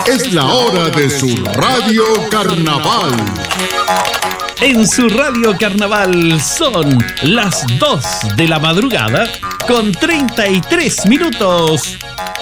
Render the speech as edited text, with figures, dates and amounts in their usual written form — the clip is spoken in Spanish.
Es la hora de su Radio Carnaval. En su Radio Carnaval son las 2 de la madrugada con 33 minutos.